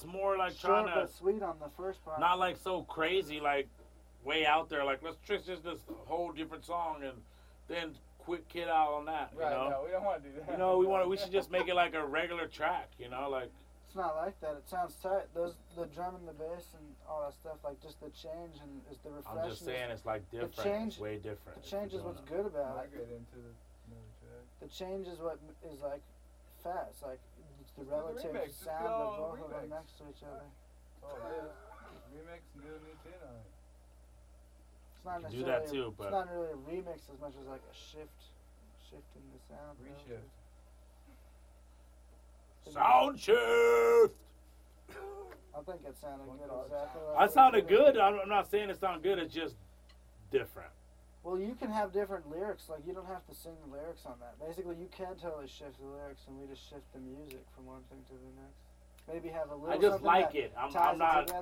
it's more like short trying to but sweet on the first part. not like so crazy, like way out there. Like let's just this whole different song and then quick kid out on that. Right, You know, no, we don't want to do that. you know, we should just make it like a regular track. You know, like It's not like that. It sounds tight. The drum and the bass and all that stuff, like just the change and is the refreshing. I'm just saying, it's like different. change- It's way different. The change is what's Doing good about it. Migrate into the new track. The change is what is like fast. Like it's the Just do the relative remix. Just sound do of all both of them remix. next to each other. Oh, yeah. Remix and do a new tune on it. It's not You can do necessarily that too, it's but- not really a remix as much as like a shifting the sound. Reshift. Sound shift. I think it sounded One good. called Exactly. sound. Like I it sounded did. good. I'm not saying it sounded good. It's just different. Well, you can have different lyrics. Like you don't have to sing the lyrics on that. Basically, you can totally shift the lyrics, and we just shift the music from one thing to the next. Maybe have a little. I just something like that it. I'm ties not. together.